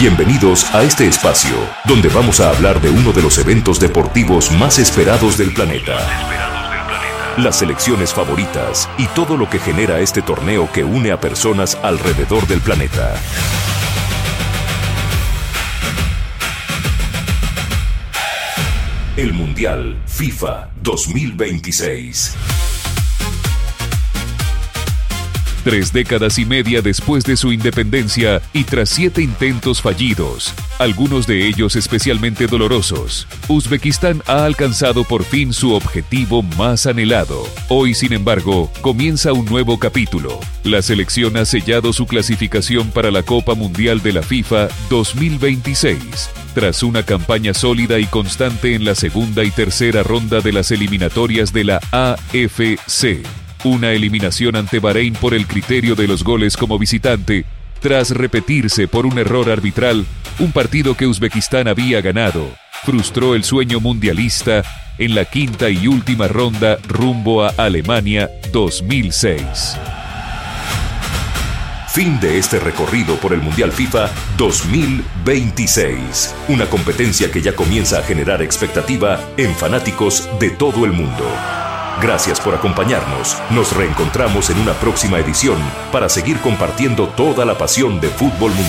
Bienvenidos a este espacio, donde vamos a hablar de uno de los eventos deportivos más esperados del planeta. Las selecciones favoritas y todo lo que genera este torneo que une a personas alrededor del planeta. El Mundial FIFA 2026. 3 décadas y media después de su independencia y tras 7 intentos fallidos, algunos de ellos especialmente dolorosos, Uzbekistán ha alcanzado por fin su objetivo más anhelado. Hoy, sin embargo, comienza un nuevo capítulo. La selección ha sellado su clasificación para la Copa Mundial de la FIFA 2026, tras una campaña sólida y constante en la segunda y tercera ronda de las eliminatorias de la AFC. Una eliminación ante Bahrein por el criterio de los goles como visitante, tras repetirse por un error arbitral, un partido que Uzbekistán había ganado, frustró el sueño mundialista en la quinta y última ronda rumbo a Alemania 2006. Fin de este recorrido por el Mundial FIFA 2026. Una competencia que ya comienza a generar expectativa en fanáticos de todo el mundo. Gracias por acompañarnos. Nos reencontramos en una próxima edición para seguir compartiendo toda la pasión de fútbol mundial.